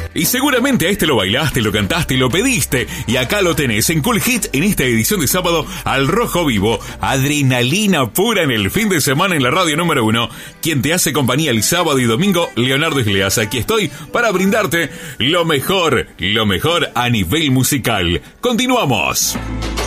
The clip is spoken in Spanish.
Y seguramente a este lo bailaste, lo cantaste, lo pediste. Y acá lo tenés en Cool Hit en esta edición de sábado al rojo vivo. Adrenalina pura en el fin de semana en la radio número 1. Quien te hace compañía el sábado y domingo, Leonardo Iglesias. Aquí estoy para brindarte lo mejor a nivel musical. Continuamos.